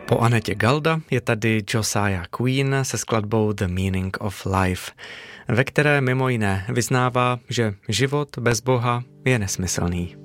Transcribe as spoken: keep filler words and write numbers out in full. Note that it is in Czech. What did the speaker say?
Po Anetě Galda je tady Josiah Queen se skladbou The Meaning of Life, ve které mimo jiné vyznává, že život bez Boha je nesmyslný.